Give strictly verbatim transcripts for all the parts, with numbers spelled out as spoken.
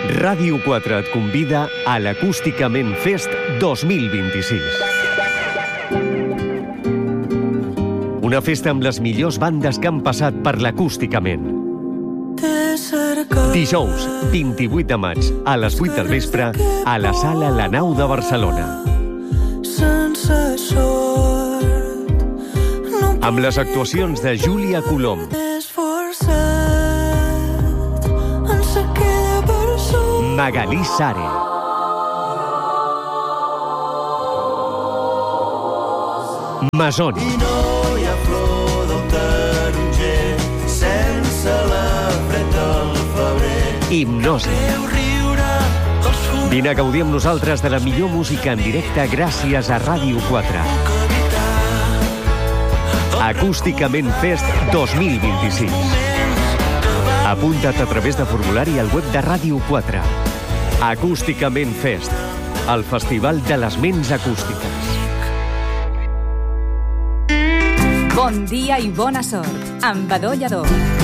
Ràdio quatre et convida a l'Acústicament Fest dos mil vint-i-sis. Una festa amb les millors bandes que han passat per l'Acústicament. Dijous, vint-i-vuit de maig, a les vuit del vespre, a la sala La Nau de Barcelona. Amb les actuacions de Júlia Colom, Magalí Sare, Masoni, Hipnosi. Vine a gaudir amb nosaltres de la millor música en directe gràcies a Ràdio quatre. Acústicament Fest dos mil vint-i-sis. Apunta't a través de formulari al web de Ràdio quatre. Acústicament Fest, el festival de les ments acústiques. Bon dia i bona sort, amb Badó Lledó.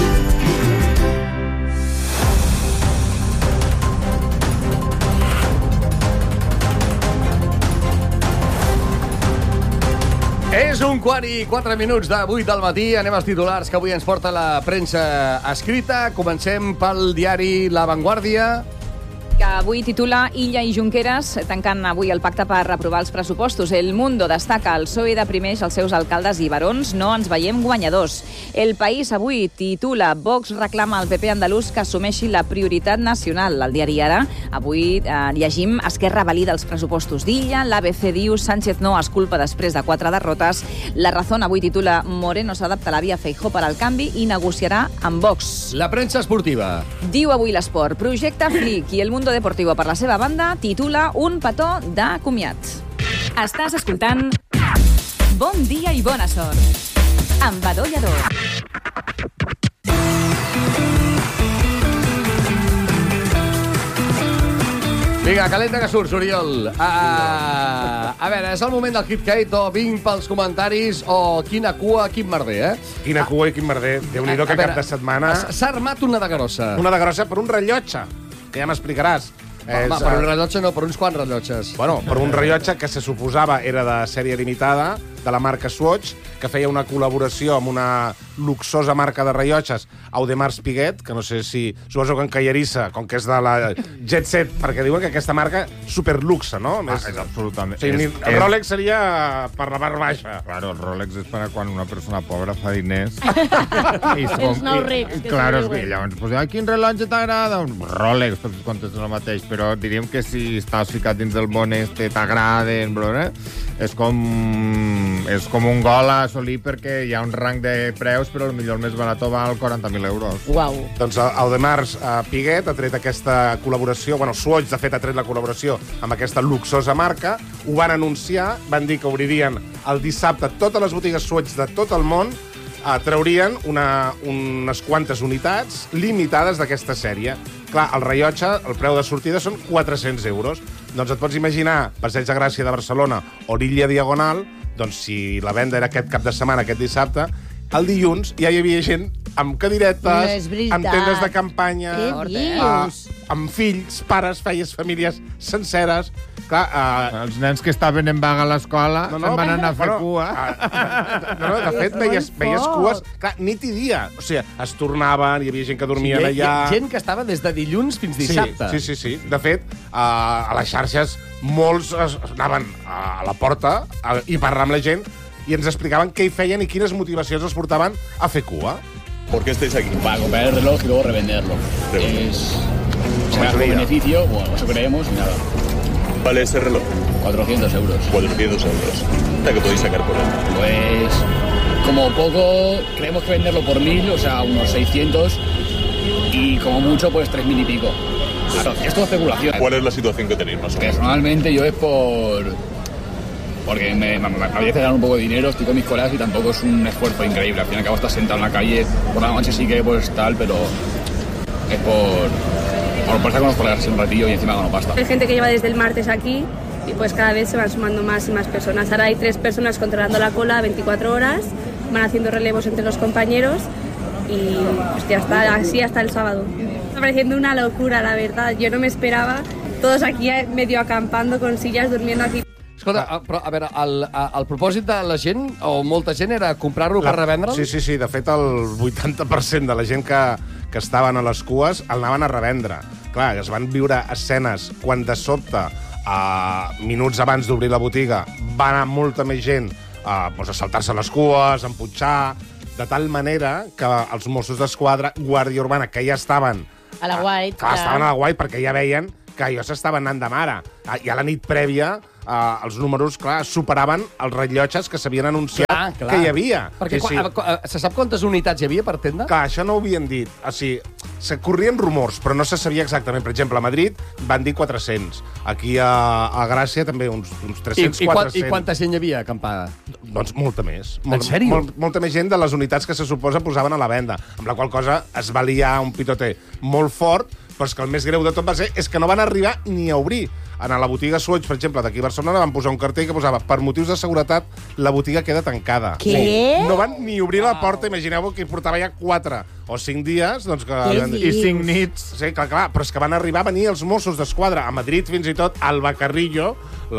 És un quart i quatre minuts de vuit del matí. Anem als titulars que avui ens porta la premsa escrita. Comencem pel diari La Vanguardia, que avui titula Illa i Junqueras tancant avui el pacte per aprovar els pressupostos. El Mundo destaca el P S O E deprimeix els seus alcaldes i barons, no ens veiem guanyadors. El País avui titula Vox reclama al P P andalús que assumeixi la prioritat nacional. Al diari Ara avui eh, llegim Esquerra valida els pressupostos d'Illa, l'A B C diu Sánchez no es culpa després de quatre derrotes, La Razón avui titula Moreno s'adapta a la via Feijóo per al canvi i negociarà amb Vox. la premsa esportiva. Diu avui l'Esport, projecte Flick i el Mundo Deportivo per la seva banda titula Un petó de comiat. Estàs escoltant Bon dia i bona sort amb Badó Lledó. Vinga, calenta que surts, Oriol. Uh, a veure, és el moment del hit-hate o vinc pels comentaris o quina cua, quin merder, eh? Quina cua i quin merder. Déu-n'hi-do que A veure, cap de setmana... S'ha armat una de grossa. Una de grossa per un rellotge, que ja m'explicaràs. Va, va, per un rellotge no, per uns quants rellotges. Bueno, per un rellotge que se suposava era de sèrie limitada, de la marca Swatch, que feia una col·laboració amb una luxosa marca de rellotges, Audemars Piguet, que no sé si... Suposo que en Callarissa, com que és de la Jet Set, perquè diuen que aquesta marca superluxe, no? Ah, és absolutament... O sigui, és, el Rolex seria per la part baixa. Claro, el Rolex és per a quan una persona pobra fa diners. I Els nous rics, que Claro, se diuen. i llavors, pues, ah, quin rellotge t'agrada? Un Rolex, tots contesten el mateix, però diríem que si estàs ficat dins del món este, t'agraden, eh? és com és com un gol a assolir perquè hi ha un rang de preus, però potser el més barat val quaranta mil euros. Uau. Doncs Audemars uh, Piguet ha tret aquesta col·laboració, bueno, Swatch, de fet, ha tret la col·laboració amb aquesta luxosa marca, ho van anunciar, van dir que obririen el dissabte totes les botigues Swatch de tot el món, uh, traurien una, unes quantes unitats limitades d'aquesta sèrie. Clar, el rellotge, el preu de sortida són quatre-cents euros. Doncs et pots imaginar, Passeig de Gràcia de Barcelona o l'Illa Diagonal, doncs si la venda era aquest cap de setmana, aquest dissabte, el dilluns ja hi havia gent amb cadiretes, No és veritat. amb tendes de campanya, Què dius? uh, amb fills, pares, feies famílies senceres. Clar, uh, Els nens que estaven en vaga a l'escola no, no, no, se'n van anar a fer bueno, cua. Uh, no, no, de fet, És veies, molt veies fort. cues, clar, nit i dia. O sigui, es tornaven, hi havia gent que dormien Hi ha allà... gent que estava des de dilluns fins dissabte. Sí, sí, sí, sí. De fet, uh, a les xarxes molts es, anaven a la porta a, i parlar amb la gent i ens explicaven què hi feien i quines motivacions els portaven a fer cua. ¿Por qué estáis aquí? Para comprar el reloj y luego revenderlo. Revenderlo. Es un beneficio, bueno, eso creemos, y nada, ¿Vale ese reloj? cuatrocientos euros. cuatrocientos euros. ¿Hasta que podéis sacar por él? Pues, como poco, creemos que venderlo por mil, o sea, unos seiscientos, y como mucho, pues tres mil y pico. Claro, es toda especulación. ¿Cuál es la situación que tenéis más o menos? Personalmente, yo es por... Porque me, me, me apetece ganar un poco de dinero, estoy con mis colegas y tampoco es un esfuerzo increíble. Al fin y al cabo estás sentado en la calle, por la noche sí que pues tal, pero es por, por, por estar con los colegas un ratillo y encima gano pasta. Hay gente que lleva desde el martes aquí y pues cada vez se van sumando más y más personas. Ahora hay tres personas controlando la cola veinticuatro horas, van haciendo relevos entre los compañeros y pues ya está así hasta el sábado. Está pareciendo una locura, la verdad. Yo no me esperaba. Todos aquí medio acampando con sillas, durmiendo aquí. Escolta, però, a veure, el, el propòsit de la gent, o molta gent, era comprar-lo per revendre'l? Sí, sí, sí. De fet, el vuitanta per cent de la gent que, que estaven a les cues el anaven a revendre. Clar, es van viure escenes quan de sobte, uh, minuts abans d'obrir la botiga, va anar molta més gent uh, doncs a saltar-se les cues, a empujar, de tal manera que els Mossos d'Esquadra, Guàrdia Urbana, que ja estaven... A la White. Clar, estaven a la White perquè ja veien que allò s'estava anant de mare. I a la nit prèvia, eh, els números, clar, superaven els rellotges que s'havien anunciat clar, clar. que hi havia. Perquè sí, sí. Se sap quantes unitats hi havia per tenda? Clar, això no ho havien dit. O sigui, se corrien rumors, però no se sabia exactament. Per exemple, a Madrid van dir quatre-cents. Aquí a, a Gràcia també uns, uns tres-cents, I, i, quatre-cents. I quanta gent hi havia acampada? Doncs molta més. En sèrio? Molt, molta més gent de les unitats que se suposa posaven a la venda, amb la qual cosa es va liar un pitoter molt fort, però és que el més greu de tot va ser és que no van arribar ni a obrir. En la botiga Swatch, per exemple, d'aquí a Barcelona, van posar un cartell que posava per motius de seguretat, la botiga queda tancada. Què? Sí. No van ni obrir la porta, imagineu-vos que hi portava ja quatre o cinc dies, doncs que... Què I cinc nits. Sí, clar, clar, però és que van arribar a venir els Mossos d'Esquadra a Madrid, fins i tot, Alba Carrillo,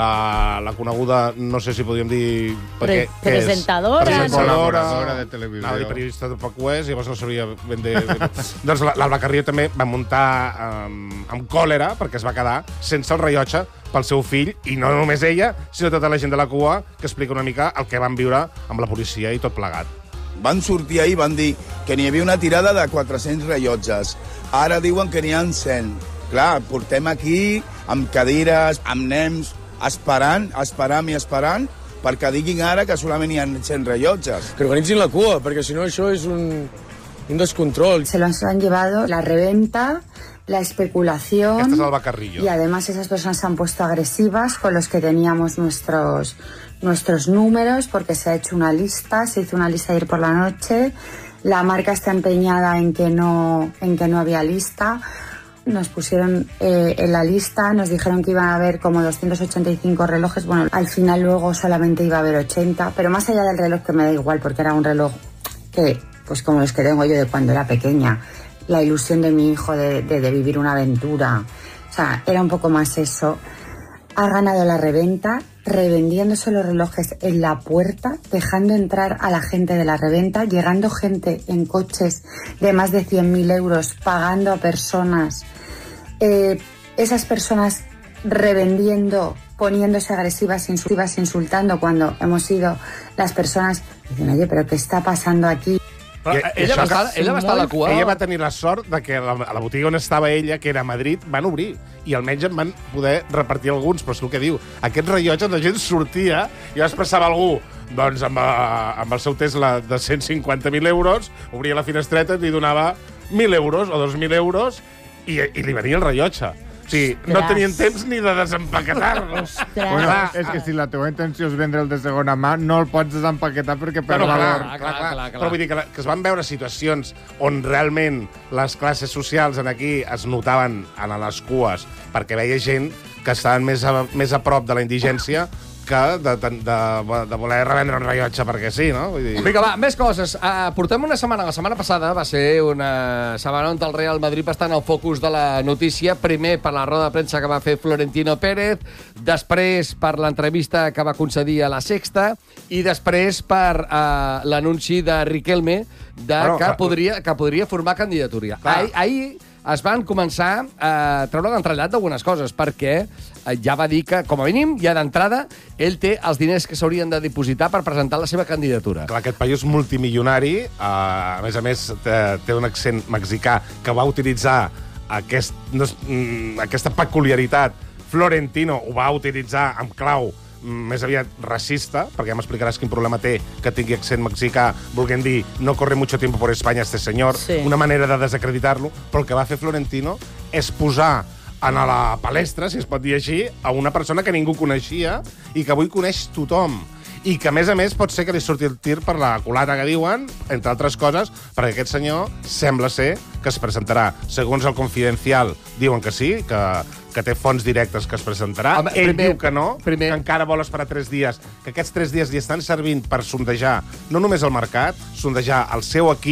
la, la coneguda, no sé si podríem dir... Pre perquè, presentadora. Presentadora, Col·laboradora de televisió. Anava a dir periodista tampoc ho és, llavors no sabia ben de... doncs l'Alba Carrillo també va muntar um, amb còlera, perquè es va quedar sense el rellotge pel seu fill, i no només ella, sinó tota la gent de la cua, que explica una mica el que van viure amb la policia i tot plegat. Van sortir ahir i van dir que n'hi havia una tirada de quatre-cents rellotges. Ara diuen que n'hi ha cent. Clar, portem aquí amb cadires, amb nens, esperant, esperant i esperant, perquè diguin ara que solament hi ha cent rellotges. Que organitzin la cua, perquè si no això és un, un descontrol. Se los han llevado la reventa, la especulación. Esta es Alba Carrillo. Y además esas personas se han puesto agresivas con los que teníamos nuestros, nuestros números, porque se ha hecho una lista, se hizo una lista ayer por la noche. La marca está empeñada en que no, en que no había lista. Nos pusieron eh, en la lista, nos dijeron que iban a haber como doscientos ochenta y cinco relojes. Bueno, al final luego solamente iba a haber ochenta, pero más allá del reloj, que me da igual, porque era un reloj que, pues como los que tengo yo de cuando era pequeña, la ilusión de mi hijo de, de, de vivir una aventura, o sea, era un poco más eso. Ha ganado la reventa, revendiéndose los relojes en la puerta, dejando entrar a la gente de la reventa, llegando gente en coches de más de cien mil euros, pagando a personas, eh, esas personas revendiendo, poniéndose agresivas, insultivas, insultando, cuando hemos ido las personas diciendo, oye, pero ¿qué está pasando aquí? Però I, ella, i va estar, ella va estar a la cua. Ella va tenir la sort de que a la, a la botiga on estava ella, que era a Madrid, van obrir. I almenys en van poder repartir alguns. Però és el que diu, aquests rellotges, la gent sortia i es passava algú doncs, amb, a, amb el seu Tesla de cent cinquanta mil euros, obria la finestreta i li donava mil euros o dos mil euros i, i li venia el rellotge. O sigui, no tenien temps ni de desempaquetar-los. Bueno, és que si la teva intenció és vendre el de segona mà, no el pots desempaquetar perquè per Però, valor. clar, clar, clar, clar. Però vull dir que, que es van veure situacions on realment les classes socials en aquí es notaven en les cues perquè veia gent que estaven més a, més a prop de la indigència que de, de, de, de voler revendre un rellotge perquè sí, no? Vull dir... Vinga, va, més coses. Uh, portem una setmana. La setmana passada va ser una setmana on el Real Madrid va estar en el focus de la notícia. Primer per la roda de premsa que va fer Florentino Pérez, després per l'entrevista que va concedir a La Sexta i després per uh, l'anunci de Riquelme de Bueno, que, clar, podria, que podria formar candidatura. Ahir, ahir es van començar a treure l'entrellat d'algunes coses, perquè ja va dir que, com a mínim, ja d'entrada, ell té els diners que s'haurien de dipositar per presentar la seva candidatura. Clar, aquest paio és multimilionari, uh, a més a més té, té un accent mexicà que va utilitzar aquest, no, mm, aquesta peculiaritat. Florentino ho va utilitzar amb clau més aviat racista, perquè ja m'explicaràs quin problema té que tingui accent mexicà, volguem dir, no corre mucho tiempo por España este señor, sí. Una manera de desacreditar-lo, però el que va fer Florentino és posar en la palestra, si es pot dir així, a una persona que ningú coneixia i que avui coneix tothom. I que, a més a més, pot ser que li surti el tir per la culata que diuen, entre altres coses, perquè aquest senyor sembla ser que es presentarà. Segons el Confidencial, diuen que sí, que, que té fonts directes que es presentarà. Home, Ell primer, diu que no, primer... que encara vol esperar tres dies, que aquests tres dies li estan servint per sondejar no només el mercat, sondejar el seu equip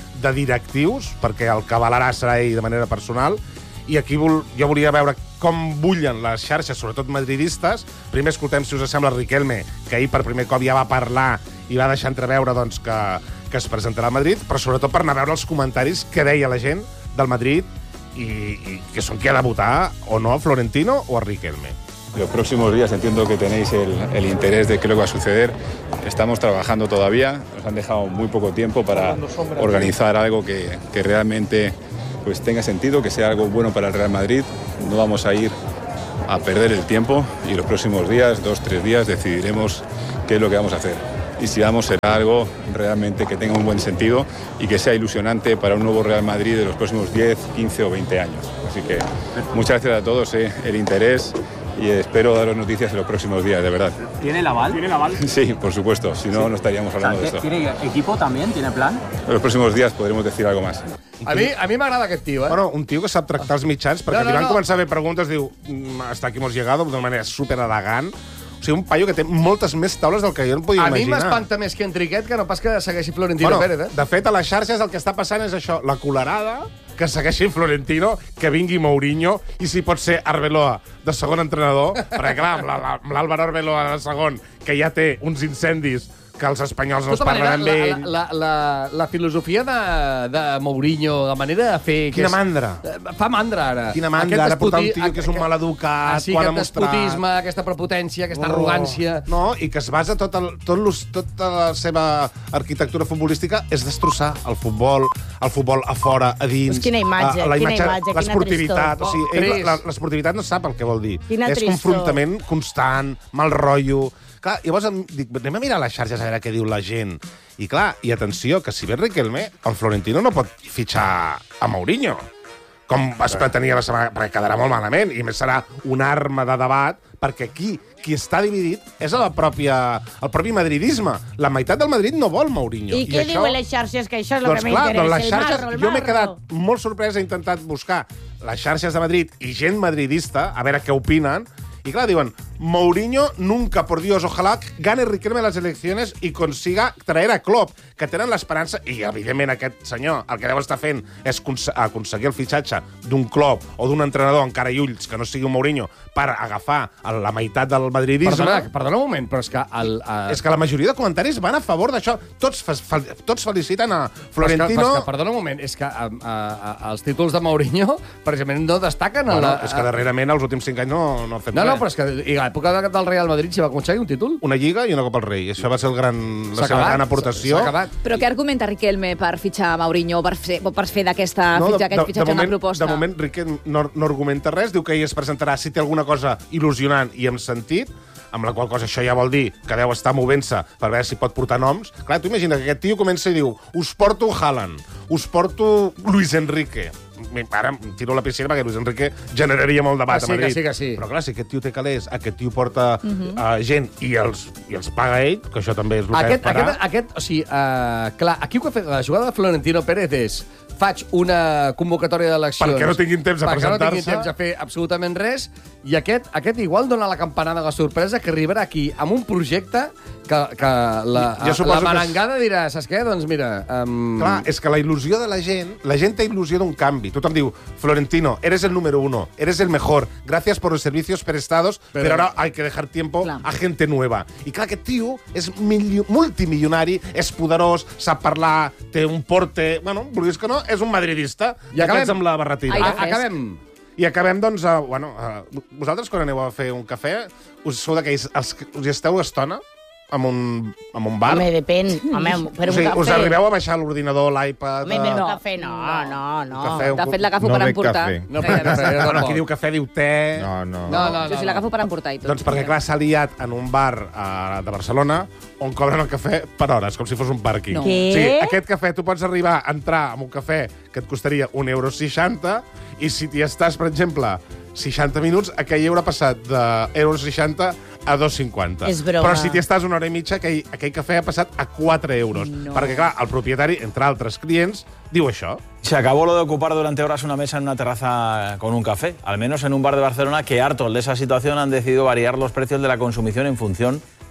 de directius, perquè el que avalarà serà ell de manera personal, i aquí vol, jo volia veure com bullen les xarxes, sobretot madridistes. Primer escoltem, si us sembla, Riquelme, que ahir per primer cop ja va parlar i va deixar entreveure doncs, que, que es presentarà a Madrid, però sobretot per anar a veure els comentaris que deia la gent del Madrid i, i que són qui ha de votar o no, a Florentino o a Riquelme. Los próximos días entiendo que tenéis el, el interés de qué es lo que va a suceder. Estamos trabajando todavía, nos han dejado muy poco tiempo para organizar algo que, que realmente pues, tenga sentido, que sea algo bueno para el Real Madrid. No vamos a ir a perder el tiempo y los próximos días, dos, tres días, decidiremos qué es lo que vamos a hacer. Y si vamos, será algo realmente que tenga un buen sentido y que sea ilusionante para un nuevo Real Madrid de los próximos diez, quince o veinte años. Así que muchas gracias a todos, eh, el interés, y espero daros noticias en los próximos días, de verdad. ¿Tiene el aval? ¿Tiene el aval? Sí, por supuesto, si no, Sí. no estaríamos hablando O sea, de esto. ¿Tiene equipo también? ¿Tiene plan? En los próximos días podremos decir algo más. A mi, a mi m'agrada aquest tio, eh? Bueno, un tio que sap tractar els mitjans, perquè No, no, li van no. començar a fer preguntes, diu, "Mm, hasta aquí hemos llegado, d'una manera super elegant. O sigui, un paio que té moltes més taules del que jo no podia A mi imaginar. m'espanta més que Enriquet, que no pas que segueixi Florentino Bueno, Pérez, eh? de fet, a les xarxes el que està passant és això, la colerada, que segueixi Florentino, que vingui Mourinho, i si pot ser Arbeloa de segon entrenador, perquè clar, amb la- la- amb l'Àlvaro Arbeloa de segon, que ja té uns incendis que els espanyols no De es tota parlen amb manera, ell. la, la, la, la filosofia de, de Mourinho, la manera de fer... Quina és, mandra. eh, Fa mandra, ara. Quina mandra, ara portar un tio que és un maleducat, ah, sí, quan ha aquest mostrat... despotisme, aquesta prepotència, aquesta No, arrogància... No, i que es basa tot el, tot l'ús- tota la seva arquitectura futbolística és destrossar el futbol, el futbol a fora, a dins... Pues quina imatge, a, a la quina imatge, imatge, quina l'esportivitat. tristor. O sigui, Oh, ell, trist. la- l'esportivitat no sap el que vol dir. Quina és tristor. confrontament constant, mal rotllo... Clar, llavors em dic, anem a mirar les xarxes a veure què diu la gent. I clar, i atenció, que si ve Riquelme, el Florentino no pot fitxar a Mourinho, com es pretenia la setmana, perquè quedarà molt malament, i a més serà una arma de debat, perquè aquí qui està dividit és la pròpia, el propi madridisme. La meitat del Madrid no vol Mourinho. I què diuen les xarxes? Que això és el Doncs que clar, m'interessa. doncs les El xarxes, marro, el jo m'he marro. quedat molt sorprès, he intentat buscar les xarxes de Madrid i gent madridista, a veure què opinen, y claro, diuen, Mourinho nunca, por Dios, ojalá gane Riquelme las elecciones y consiga traer a Klopp, que tenen l'esperança, i evidentment aquest senyor el que deu estar fent és aconseguir el fitxatge d'un Klopp o d'un entrenador encara i ulls que no sigui un Mourinho per agafar la meitat del madridisme. Perdona, perdona un moment, però és que... El, el... És que la majoria de comentaris van a favor d'això. Tots, fa, tots feliciten a Florentino... Però és, que, però és que, perdona un moment, és que a, a, a, els títols de Mourinho, precisament, no destaquen... Bueno, la, és que darrerament, els últims cinc anys, no, no ha fet no, res. No, però és que i a l'època del Real Madrid s'hi va aconseguir un títol. Una Lliga i una Copa al Rei. Això va ser el gran, la seva gran aportació. S'ha acabat. Però què argumenta Riquelme per fitxar Mourinho o per fer, o per fer d'aquesta No, fitxa, de, aquest de, fitxatge de moment, una proposta? De moment, Riquelme no, no argumenta res. Diu que ell es presentarà si té alguna cosa il·lusionant i amb sentit, amb la qual cosa això ja vol dir que deu estar movent-se per veure si pot portar noms. Clar, tu imagina que aquest tio comença i diu us porto Haaland, us porto Luis Enrique. Ara em tiro a la piscina perquè Luis Enrique generaria molt debat Ah, sí, a Madrid. que sí, que sí. Però clar, si aquest tio té calés, aquest tio porta uh Mhm. -huh. uh, gent i els, i els paga ell, que això també és el Aquest, que farà. aquest, aquest, o sigui, uh, clar, aquí ho que ha fet la jugada de Florentino Pérez és faig una convocatòria d'eleccions... Perquè no tinguin temps a perquè no tinguin presentar-se. temps a fer absolutament res, i aquest, aquest igual dona la campanada de la sorpresa que arribarà aquí amb un projecte que, que la, Jo suposo la que merengada dirà, saps què? Doncs mira... Um... Clar, és que la il·lusió de la gent, la gent té il·lusió d'un canvi. Tothom diu, Florentino, eres el número uno, eres el mejor, gracias por los servicios prestados, Pero- pero, ahora hay que dejar tiempo Clar. a gente nueva. I clar, aquest tio és mili- multimilionari, és poderós, sap parlar, té un porte... Bueno, vulguis que no, és un madridista. I acabem. Aquests amb la barretina. Ai, A, fresc. acabem. I acabem, doncs, a, bueno, a, vosaltres quan aneu a fer un cafè, us sou d'aquells els que us hi esteu estona en un, en un bar? Home, depèn. Home, per o un sigui, cafè... us arribeu a baixar l'ordinador, l'iPad... Home, per a- un cafè no, no, no. Un cafè, un De fet, l'agafo No per bec emportar. cafè. No, però, però, però, Bueno, aquí diu cafè, diu te... No, no. No, no, Jo sí, l'agafo per emportar i tot. Doncs perquè, clar, s'ha liat en un bar uh, de Barcelona on cobren el cafè per hores, com si fos un pàrquing. No. Què? O sigui, aquest cafè, tu pots arribar a entrar en un cafè que et costaria un euro seixanta i si t'hi estàs, per exemple, seixanta minuts, aquell haurà passat de euro seixanta a dos cinquanta. És broma. Però si t'hi estàs una hora i mitja, aquell, aquell cafè ha passat a quatre euros. No. Perquè, clar, el propietari, entre altres clients, diu això. Se acabó lo de ocupar durante horas una mesa en una terraza con un café, al menos en un bar de Barcelona que, hartos de esa situación, han decidido variar los precios de la consumición en función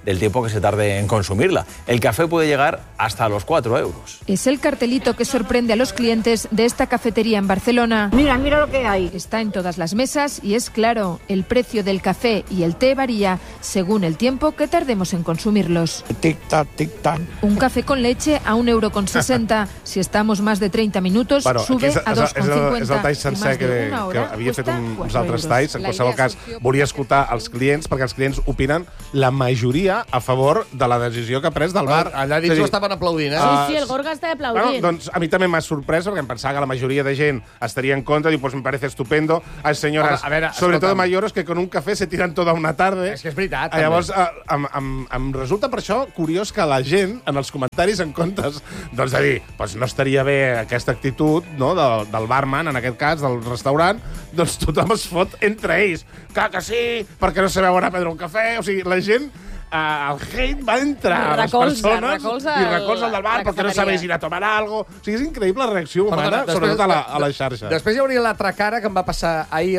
del tiempo que se tarde en consumirla. El café puede llegar hasta los cuatro euros. Es el cartelito que sorprende a los clientes de esta cafetería en Barcelona. Mira, mira lo que hay. Está en todas las mesas y es claro, el precio del café y el té varía según el tiempo que tardemos en consumirlos. Tic-tac, tic-tac. Un café con leche a un euro con sesenta. Si estamos más de treinta minutos, Bueno, sube és, a dos és, con és, el, cincuenta. és el tall sencer que, que havia fet un, uns altres talls. En qualsevol cas, volia escoltar els clients, perquè els clients opinen la majoria a favor de la decisió que ha pres del bar. Allà dins ho estaven aplaudint, eh? Sí, sí, el Gorga està aplaudint. Bueno, doncs a mi també m'ha sorprès, perquè em pensava que la majoria de gent estaria en contra. Diu, pues me parece estupendo. Hay señoras, a veure, sobre todo escolta'm. mayores, que con un café se tiran toda una tarde. És que és veritat, Ah, Llavors, eh, em, em, em resulta per això curiós que la gent, en els comentaris, en comptes doncs, de dir, pues no estaria bé aquesta actitud, no, del, del barman, en aquest cas, del restaurant, doncs tothom es fot entre ells. Que, que sí, perquè no sabeu anar a prendre un cafè. O sigui, la gent... Uh, el hate va entrar a les Recolza, persones recolza i el- recolza el del bar la perquè no cafeteria. sabés ir a tomar algo. O sigui, és increïble la reacció humana, Perdona, sobretot a la, a la de- xarxa. Després hi hauria l'altra cara que em va passar ahir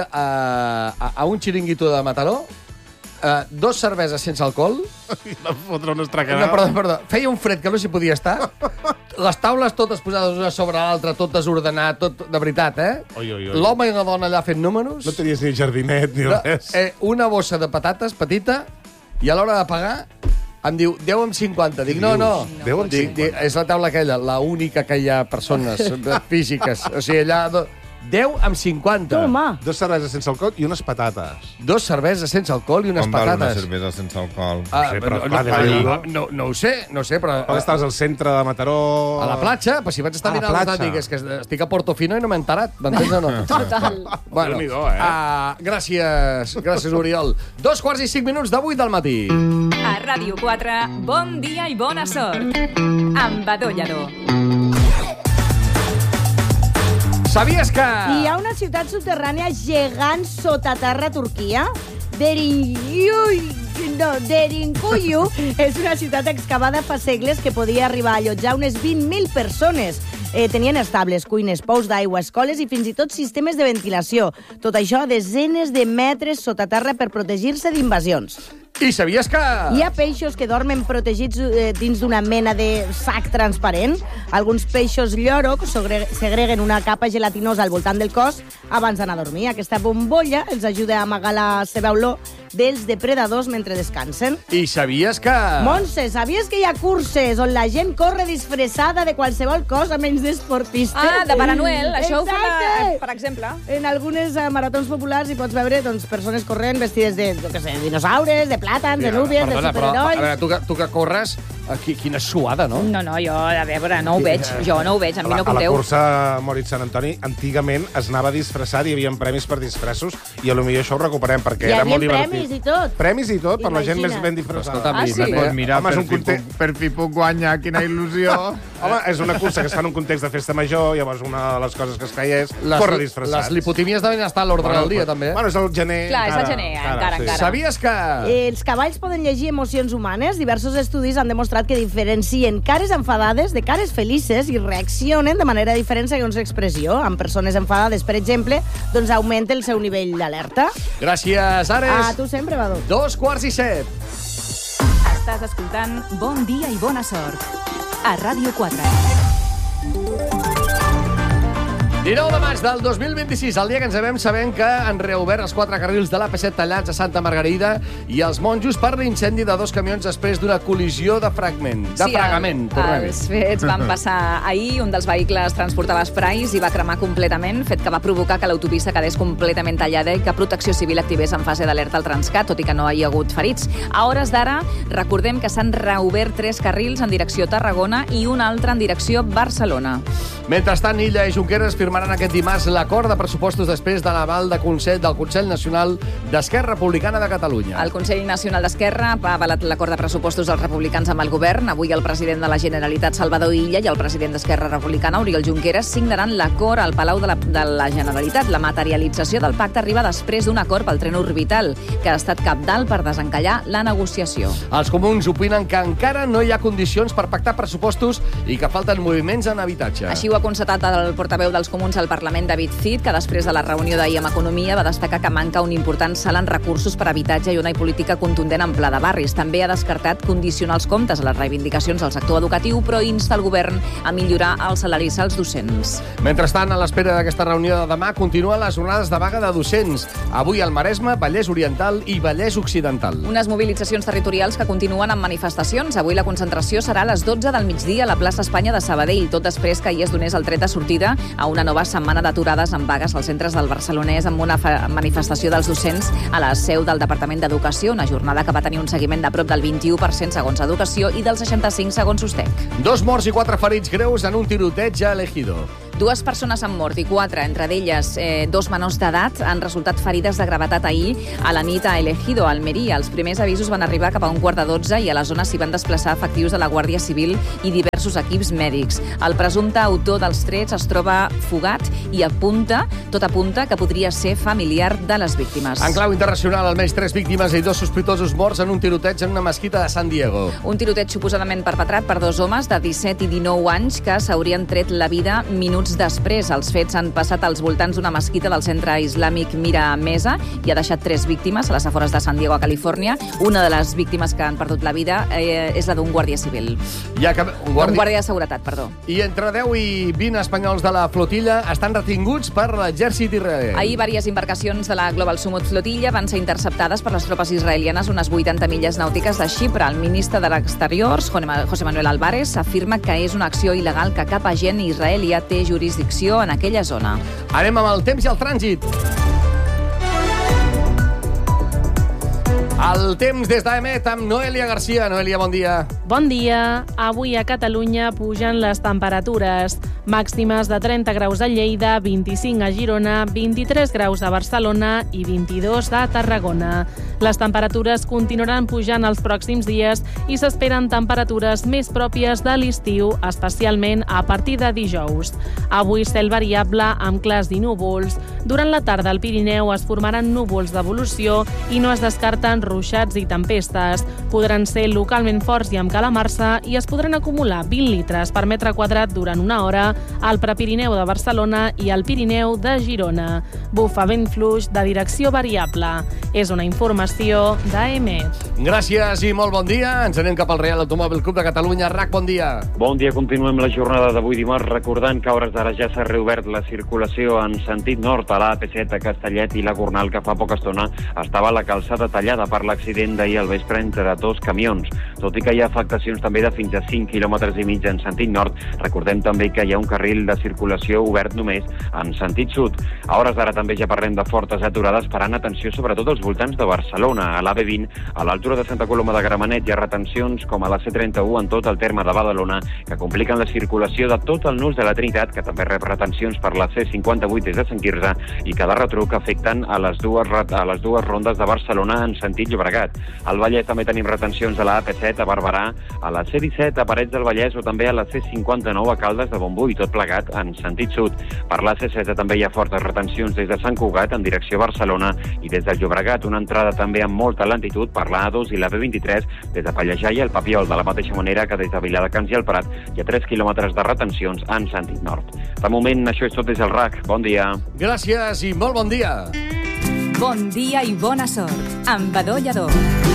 a, a, a un xiringuito de Mataró. Uh, dos cerveses sense alcohol. I va fotre una No, estracarada. perdó, perdó. Feia un fred que no s'hi podia estar. Les taules totes posades una sobre l'altra, tot desordenat, tot de veritat, eh? Oi, oi, oi. L'home i la dona allà fent números. No tenies ni jardinet ni No, res. eh, una bossa de patates petita i a l'hora de pagar em diu deu amb cinquanta. Dic, no, no. deu amb Dic, dic, és la taula aquella, la única que hi ha persones físiques. O sigui, allà... do- deu amb cinquanta. Toma. Dos cerveses sense alcohol i unes patates. Dos cerveses sense alcohol i unes Com val una patates. cervesa sense alcohol? Ah, Sí, però, no, clar, no, de no, no, no ho sé, no ho sé, però... Perquè estaves al centre de Mataró... A la platja, però si vaig estar A la mirant els platja. dic, és que estic a Portofino i no m'he enterat, m'entens o no? Total. Bueno, Déu-n'hi-do, eh? ah, gràcies, gràcies, Oriol. Dos quarts i cinc minuts de vuit del matí. A Ràdio quatre, bon dia i bona sort. Amb Badó Lledó. Sabies que... Hi ha una ciutat subterrània gegant sota terra a Turquia? Derinkuyu, no, Derinkuyu és una ciutat excavada fa segles que podia arribar a allotjar unes vint mil persones. Eh, tenien estables, cuines, pous d'aigua, escoles i fins i tot sistemes de ventilació. Tot això a desenes de metres sota terra per protegir-se d'invasions. I sabies que... Hi ha peixos que dormen protegits eh, dins d'una mena de sac transparent. Alguns peixos lloro segre- segreguen una capa gelatinosa al voltant del cos abans d'anar a dormir. Aquesta bombolla els ajuda a amagar la seva olor dels depredadors mentre descansen. I sabies que... Montse, sabies que hi ha curses on la gent corre disfressada de qualsevol cosa menys d'esportistes? Ah, de Pare Noel. Això ho fan, Exacte. eh, per exemple. En algunes eh, maratons populars hi pots veure doncs, persones corrent vestides de, jo què sé, dinosaures, de plàtans, de núvies, de Perdona, però, a superherois... veure, tu que, tu que corres, aquí, quina suada, no? No, no, jo, a veure, no ho veig. Jo no ho veig, a mi no A la compteu. cursa Moritz Sant Antoni, antigament es anava disfressat, hi havia premis per disfressos, i a lo millor això ho recuperem, perquè Hi era havia molt divertit. premis i tot. Premis i tot, per la gent Imagina. més ben disfressada. Escolta, Ah, sí? Pues mira, Home, és per, un fi context... puc, per fi puc guanyar, quina il·lusió. Home, és una cursa que es fa en un context de festa major, llavors una de les coses que es feia és Les, córrer disfressats. les lipotímies devien estar a l'ordre del dia, també. Bueno, és el gener. Clar, és el gener, encara, encara. Sabies que... Eh, Els cavalls poden llegir emocions humanes. Diversos estudis han demostrat que diferencien cares enfadades de cares felices i reaccionen de manera diferent segons l'expressió. Amb persones enfadades, per exemple, doncs augmenta el seu nivell d'alerta. Gràcies, Ares. A tu sempre, Badó. Dos quarts i set. Estàs escoltant Bon dia i bona sort. A Ràdio quatre. dinou de maig del dos mil vint-i-sis, el dia que ens vam sabent que han reobert els quatre carrils de l'A P set tallats a Santa Margarida i els monjos per l'incendi de dos camions després d'una col·lisió de fragment. De Sí, fragament, el, tornem-hi. els fets van passar ahir. Un dels vehicles transportava esprais i va cremar completament, fet que va provocar que l'autopista quedés completament tallada i que Protecció Civil activés en fase d'alerta al Transcat, tot i que no hi ha hagut ferits. A hores d'ara, recordem que s'han reobert tres carrils en direcció Tarragona i un altre en direcció Barcelona. Mentrestant, Illa i Junqueras firmaran aquest dimarts l'acord de pressupostos després de l'aval de Consell del Consell Nacional d'Esquerra Republicana de Catalunya. El Consell Nacional d'Esquerra ha avalat l'acord de pressupostos dels republicans amb el govern. Avui el president de la Generalitat, Salvador Illa, i el president d'Esquerra Republicana, Oriol Junqueras, signaran l'acord al Palau de la, de la Generalitat. La materialització del pacte arriba després d'un acord pel tren orbital, que ha estat cabdal per desencallar la negociació. Els comuns opinen que encara no hi ha condicions per pactar pressupostos i que falten moviments en habitatge. Així ho ha constatat el portaveu dels comuns Comuns al Parlament, David Cid, que després de la reunió d'ahir amb Economia va destacar que manca un important salt en recursos per habitatge i una política contundent en pla de barris. També ha descartat condicionar els comptes a les reivindicacions del sector educatiu, però insta el govern a millorar els salaris als docents. Mentrestant, a l'espera d'aquesta reunió de demà, continuen les jornades de vaga de docents. Avui al Maresme, Vallès Oriental i Vallès Occidental. Unes mobilitzacions territorials que continuen amb manifestacions. Avui la concentració serà a les dotze del migdia a la plaça Espanya de Sabadell, tot després que ahir es donés el tret de sortida a una nova setmana d'aturades amb vagues als centres del Barcelonès amb una manifestació dels docents a la seu del Departament d'Educació, una jornada que va tenir un seguiment de prop del vint-i-u per cent segons Educació i del seixanta-cinc segons Ustec. Dos morts i quatre ferits greus en un tiroteig a Elegido. Dues persones han mort i quatre, entre d'elles eh, dos menors d'edat, han resultat ferides de gravetat ahir a la nit a Elegido, a Almeria. Els primers avisos van arribar cap a un quart de dotze i a la zona s'hi van desplaçar efectius de la Guàrdia Civil i diversos equips mèdics. El presumpte autor dels trets es troba fugat i apunta, tot apunta, que podria ser familiar de les víctimes. En clau internacional, almenys tres víctimes i dos sospitosos morts en un tiroteig en una mesquita de San Diego. Un tiroteig suposadament perpetrat per dos homes de disset i dinou anys que s'haurien tret la vida minuts després. Els fets han passat als voltants d'una mesquita del centre islàmic Mira Mesa i ha deixat tres víctimes a les afores de San Diego, a Califòrnia. Una de les víctimes que han perdut la vida eh, és la d'un guàrdia civil. Ja que... un, guàrdia... un guàrdia de seguretat, perdó. I entre deu i vint espanyols de la flotilla estan retinguts per l'exèrcit israelià. Ahir, diverses embarcacions de la Global Sumut Flotilla van ser interceptades per les tropes israelianes unes vuitanta milles nàutiques de Xipre. El ministre de l'Exteriors, José Manuel Álvarez, afirma que és una acció il·legal que cap agent israelià té jurisdicció en aquella zona. Anem amb el temps i el trànsit. El temps des d'A M E T amb Noelia Garcia. Noelia, bon dia. Bon dia. Avui a Catalunya pugen les temperatures. Màximes de trenta graus a Lleida, vint-i-cinc a Girona, vint-i-tres graus a Barcelona i vint-i-dos a Tarragona. Les temperatures continuaran pujant els pròxims dies i s'esperen temperatures més pròpies de l'estiu, especialment a partir de dijous. Avui cel variable amb clars i núvols. Durant la tarda al Pirineu es formaran núvols d'evolució i no es descarten ruixats i tempestes. Podran ser localment forts i amb calamarsa i es podran acumular vint litres per metre quadrat durant una hora al Prepirineu de Barcelona i al Pirineu de Girona. Bufa vent fluix de direcció variable. És una informació d'A M E T. Gràcies i molt bon dia. Ens anem cap al Real Automòbil Club de Catalunya. Rac, bon dia. Bon dia. Continuem la jornada d'avui dimarts recordant que a hores d'ara ja s'ha reobert la circulació en sentit nord a la A P set a Castellet i la Gornal, que fa poca estona estava la calçada tallada per l'accident d'ahir al vespre entre dos camions. Tot i que hi ha afectacions també de fins a cinc quilòmetres i mig en sentit nord, recordem també que hi ha un carril de circulació obert només en sentit sud. A hores d'ara també ja parlem de fortes aturades, parant atenció sobretot als voltants de Barcelona. A l'A B vint, a l'altura de Santa Coloma de Gramenet, hi ha retencions com a la C trenta-u en tot el terme de Badalona, que compliquen la circulació de tot el nus de la Trinitat, que també rep retencions per la C cinquanta-vuit des de Sant Quirze i que de retruc afecten a les dues, a les dues rondes de Barcelona en sentit Llobregat. Al Vallès també tenim retencions a la A P set a Barberà, a la C disset a Parets del Vallès o també a la C cinquanta-nou a Caldes de Montbui, tot plegat en sentit sud. Per la C setze també hi ha fortes retencions des de Sant Cugat en direcció a Barcelona i des del Llobregat, una entrada també amb molta lentitud per la A dos i la B vint-i-tres des de Pallejà i el Papiol, de la mateixa manera que des de Viladecans i el Prat hi ha tres quilòmetres de retencions en sentit nord. De moment, això és tot des del R A C. Bon dia. Gràcies i molt bon dia. Bon dia i bona sort amb Badó Lladó.